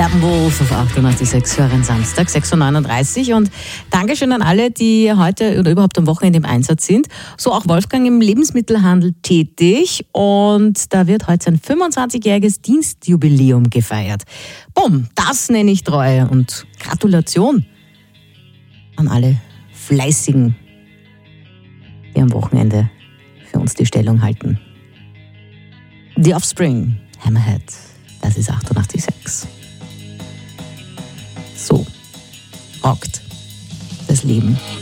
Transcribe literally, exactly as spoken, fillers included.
Steppenwolf auf achtundachtzig Komma sechs für einen Samstag, sechs Uhr neununddreißig. Und Dankeschön an alle, die heute oder überhaupt am Wochenende im Einsatz sind. So auch Wolfgang im Lebensmittelhandel tätig. Und da wird heute sein fünfundzwanzigjähriges Dienstjubiläum gefeiert. Bumm, das nenne ich Treue. Und Gratulation an alle Fleißigen, die am Wochenende für uns die Stellung halten. The Offspring, Hammerhead, das ist achtundachtzig Komma sechs. So rockt das Leben.